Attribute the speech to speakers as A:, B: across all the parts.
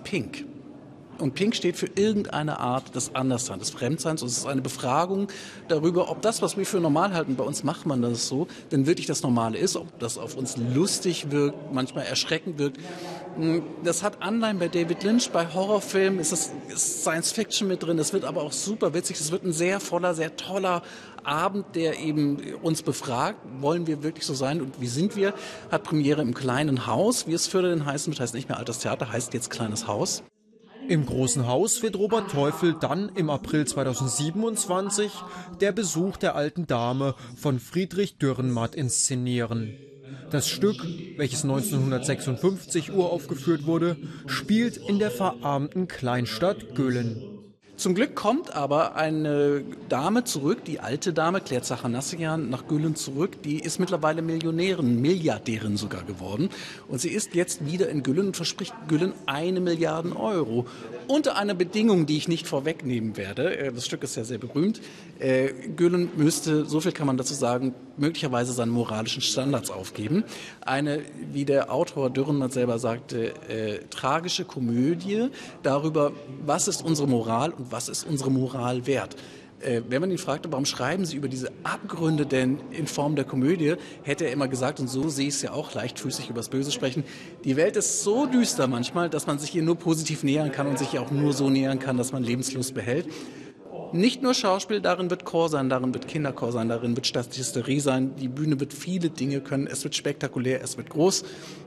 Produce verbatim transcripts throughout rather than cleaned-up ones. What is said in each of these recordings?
A: Pink. Und Pink steht für irgendeine Art des Andersseins, des Fremdseins. Und es ist eine Befragung darüber, ob das, was wir für normal halten, bei uns macht man das so, denn wirklich das Normale ist, ob das auf uns lustig wirkt, manchmal erschreckend wirkt. Das hat Anleihen bei David Lynch, bei Horrorfilmen ist es ist Science Fiction mit drin, es wird aber auch super witzig, es wird ein sehr voller, sehr toller Abend, der eben uns befragt, wollen wir wirklich so sein und wie sind wir, hat Premiere im kleinen Haus, wie es für den heißen wird, heißt nicht mehr Altes Theater, heißt jetzt Kleines Haus.
B: Im Großen Haus wird Robert Teufel dann im April zweitausendsiebenundzwanzig der Besuch der alten Dame von Friedrich Dürrenmatt inszenieren. Das Stück, welches neunzehnhundertsechsundfünfzig uraufgeführt wurde, spielt in der verarmten Kleinstadt Güllen.
A: Zum Glück kommt aber eine Dame zurück, die alte Dame, Claire Zachanassian, nach Güllen zurück. Die ist mittlerweile Millionärin, Milliardärin sogar geworden. Und sie ist jetzt wieder in Güllen und verspricht Güllen eine Milliarde Euro. Unter einer Bedingung, die ich nicht vorwegnehmen werde. Das Stück ist ja sehr berühmt. Güllen müsste, so viel kann man dazu sagen, möglicherweise seine moralischen Standards aufgeben. Eine, wie der Autor Dürrenmatt selber sagte, äh, tragische Komödie darüber, was ist unsere Moral und was ist unsere Moral wert. Äh, wenn man ihn fragte, warum schreiben Sie über diese Abgründe denn in Form der Komödie, hätte er immer gesagt, und so sehe ich es ja auch, leichtfüßig über das Böse sprechen, die Welt ist so düster manchmal, dass man sich ihr nur positiv nähern kann und sich ihr auch nur so nähern kann, dass man Lebenslust behält. Nicht nur Schauspiel, darin wird Chor sein, darin wird Kinderchor sein, darin wird Statisterie sein. Die Bühne wird viele Dinge können. Es wird spektakulär, es wird groß.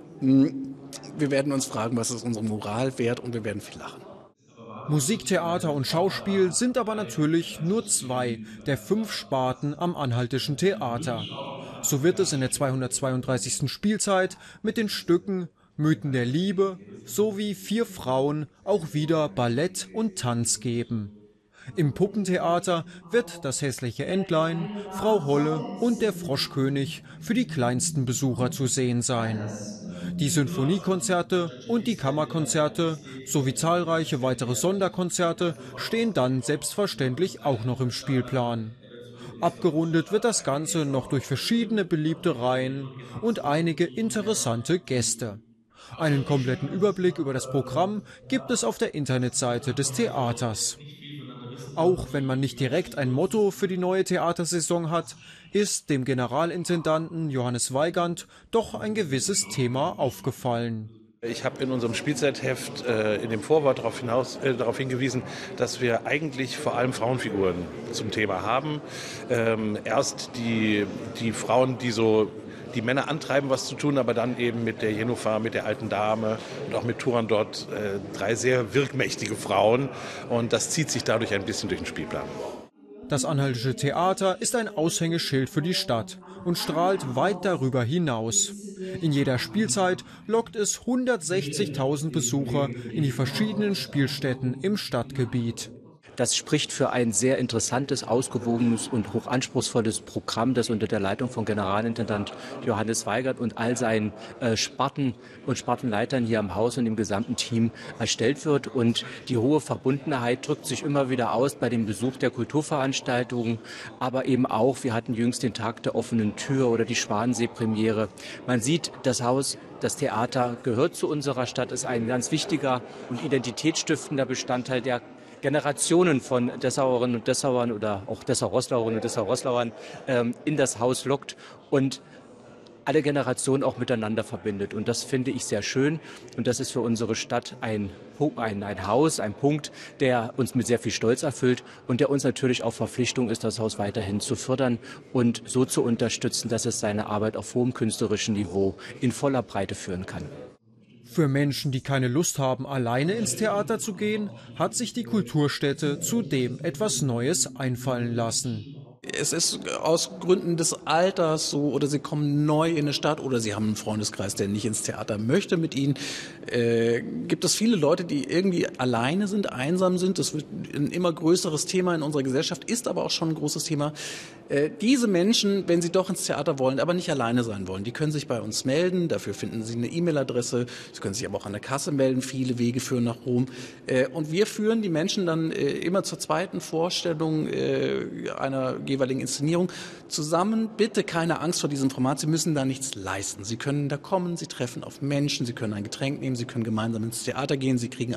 A: Wir werden uns fragen, was ist unsere Moral wert und wir werden viel lachen.
B: Musik, Theater und Schauspiel sind aber natürlich nur zwei der fünf Sparten am Anhaltischen Theater. So wird es in der zweihundertzweiunddreißigsten Spielzeit mit den Stücken Mythen der Liebe sowie Vier Frauen auch wieder Ballett und Tanz geben. Im Puppentheater wird das hässliche Entlein, Frau Holle und der Froschkönig für die kleinsten Besucher zu sehen sein. Die Sinfoniekonzerte und die Kammerkonzerte sowie zahlreiche weitere Sonderkonzerte stehen dann selbstverständlich auch noch im Spielplan. Abgerundet wird das Ganze noch durch verschiedene beliebte Reihen und einige interessante Gäste. Einen kompletten Überblick über das Programm gibt es auf der Internetseite des Theaters. Auch wenn man nicht direkt ein Motto für die neue Theatersaison hat, ist dem Generalintendanten Johannes Weigand doch ein gewisses Thema aufgefallen.
C: Ich habe in unserem Spielzeitheft äh, in dem Vorwort darauf, hinaus, äh, darauf hingewiesen, dass wir eigentlich vor allem Frauenfiguren zum Thema haben. Ähm, erst die, die Frauen, die so die Männer antreiben, was zu tun, aber dann eben mit der Jennifer, mit der alten Dame und auch mit Turandot äh, drei sehr wirkmächtige Frauen. Und das zieht sich dadurch ein bisschen durch den Spielplan.
B: Das Anhaltische Theater ist ein Aushängeschild für die Stadt und strahlt weit darüber hinaus. In jeder Spielzeit lockt es hundertsechzigtausend Besucher in die verschiedenen Spielstätten im Stadtgebiet.
D: Das spricht für ein sehr interessantes, ausgewogenes und hochanspruchsvolles Programm, das unter der Leitung von Generalintendant Johannes Weigand und all seinen äh, Sparten und Spartenleitern hier am Haus und im gesamten Team erstellt wird. Und die hohe Verbundenheit drückt sich immer wieder aus bei dem Besuch der Kulturveranstaltungen, aber eben auch, wir hatten jüngst den Tag der offenen Tür oder die Schwanensee-Premiere. Man sieht, das Haus, das Theater gehört zu unserer Stadt, ist ein ganz wichtiger und identitätsstiftender Bestandteil der Generationen von Dessauerinnen und Dessauern oder auch Dessau-Roßlauerinnen und Dessau-Roßlauern ähm, in das Haus lockt und alle Generationen auch miteinander verbindet. Und das finde ich sehr schön. Und das ist für unsere Stadt ein, ein, ein Haus, ein Punkt, der uns mit sehr viel Stolz erfüllt und der uns natürlich auch Verpflichtung ist, das Haus weiterhin zu fördern und so zu unterstützen, dass es seine Arbeit auf hohem künstlerischen Niveau in voller Breite führen kann.
B: Für Menschen, die keine Lust haben, alleine ins Theater zu gehen, hat sich die Kulturstätte zudem etwas Neues einfallen lassen.
A: Es ist aus Gründen des Alters so, oder sie kommen neu in eine Stadt oder sie haben einen Freundeskreis, der nicht ins Theater möchte mit ihnen. Äh, gibt es viele Leute, die irgendwie alleine sind, einsam sind. Das wird ein immer größeres Thema in unserer Gesellschaft, ist aber auch schon ein großes Thema. Äh, diese Menschen, wenn sie doch ins Theater wollen, aber nicht alleine sein wollen, die können sich bei uns melden. Dafür finden sie eine E-Mail-Adresse. Sie können sich aber auch an der Kasse melden. Viele Wege führen nach Rom. Äh, und wir führen die Menschen dann äh, immer zur zweiten Vorstellung äh, einer jeweiligen Inszenierung zusammen. Bitte keine Angst vor diesem Format. Sie müssen da nichts leisten. Sie können da kommen, Sie treffen auf Menschen, Sie können ein Getränk nehmen, Sie können gemeinsam ins Theater gehen, Sie kriegen